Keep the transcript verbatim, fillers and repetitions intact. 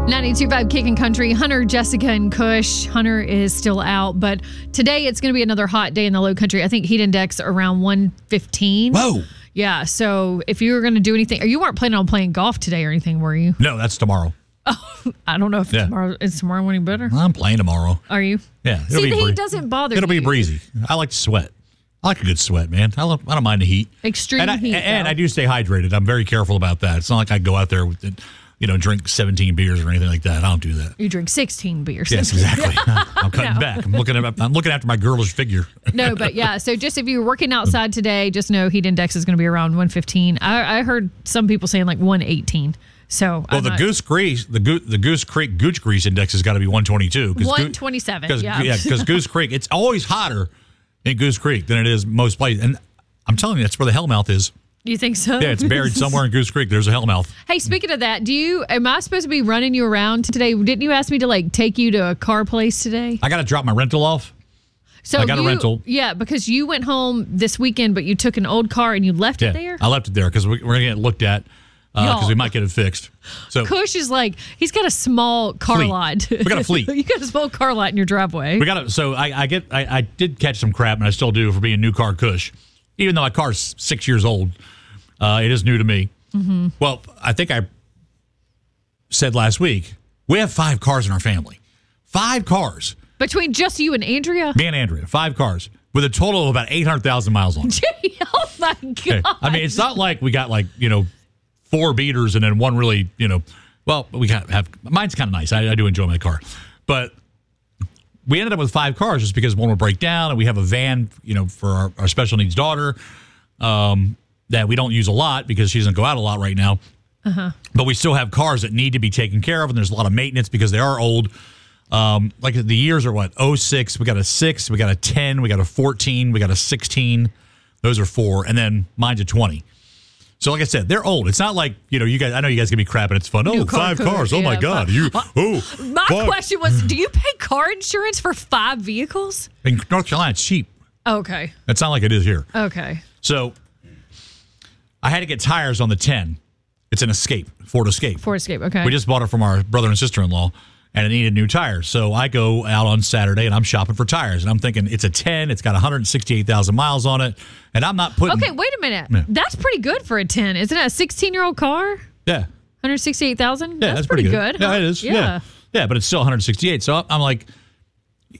ninety-two point five Kicking Country. Hunter, Jessica, and Kush. Hunter is still out, but today it's going to be another hot day in the low country. I think heat index around one fifteen. Whoa. Yeah, so if you were going to do anything, or you weren't planning on playing golf today or anything, were you? No, that's tomorrow. Oh, I don't know if Yeah. tomorrow is tomorrow any better. I'm playing tomorrow. Are you? Yeah. It'll See, be the bree- heat doesn't bother It'll you. be breezy. I like to sweat. I like a good sweat, man. I, love, I don't mind the heat. Extreme and I, heat, And though. I do stay hydrated. I'm very careful about that. It's not like I go out there with, the, you know, drink seventeen beers or anything like that. I don't do that. You drink sixteen beers. Yes, exactly. I'm cutting No. back. I'm looking at I'm looking after my girlish figure. No, but yeah. So just if you're working outside today, just know heat index is going to be around one fifteen. I, I heard some people saying like one eighteen. So Well, I'm the not- Goose Creek, the Go- the Goose Creek Gooch Grease Index has got to be one twenty-two. one twenty-seven. Because Yeah. yeah, because Goose Creek, it's always hotter in Goose Creek than it is most places. And I'm telling you, that's where the Hellmouth is. You think so? Yeah, it's buried somewhere in Goose Creek. There's a Hellmouth. Hey, speaking of that, do you? Am I supposed to be running you around today? Didn't you ask me to like take you to a car place today? I got to drop my rental off. So I got a you- rental. Yeah, because you went home this weekend, but you took an old car and you left Yeah, it there. I left it there because we, we're going to get it looked at because Y'all. we might get it fixed. So Kush is like he's got a small car Fleet. lot. We got a fleet. You got a small car lot in your driveway. we got to. So I, I get. I, I did catch some crap, and I still do for being new car Kush, even though my car's six years old. Uh, it is new to me. Mm-hmm. Well, I think I said last week we have five cars in our family. Five cars. Between just you and Andrea. Me and Andrea, five cars with a total of about eight hundred thousand miles on it. Gee, oh my god! Okay. I mean, it's not like we got like, you know, four beaters and then one really, you know, well, we got have mine's kind of nice. I, I do enjoy my car, but we ended up with five cars just because one would break down, and we have a van, you know, for our, our special needs daughter um, that we don't use a lot because she doesn't go out a lot right now. Uh-huh. But we still have cars that need to be taken care of, and there's a lot of maintenance because they are old. Um, like the years are what? oh six, we got a six, we got a ten, we got a fourteen, we got a sixteen. Those are four, and then mine's a twenty. So like I said, they're old. It's not like, you know, you guys, I know you guys can be crapping. It's fun. New Oh, car five code, cars. Oh, my yeah, God. five- You, oh, My five. question was, do you pay car insurance for five vehicles? In North Carolina, it's cheap. Okay. It's not like it is here. Okay. So I had to get tires on the ten. It's an Escape, Ford Escape. Ford Escape. Okay. We just bought it from our brother and sister-in-law, and it needed new tires. So I go out on Saturday, and I'm shopping for tires. And I'm thinking, it's a ten. It's got one hundred sixty-eight thousand miles on it. And I'm not putting... Okay, wait a minute. Yeah. That's pretty good for a ten. Isn't it a sixteen-year-old car? Yeah. one hundred sixty-eight thousand? Yeah, that's, pretty good. good. Yeah, huh? it is. Yeah. Yeah. yeah, but it's still one hundred sixty-eight. So I'm like,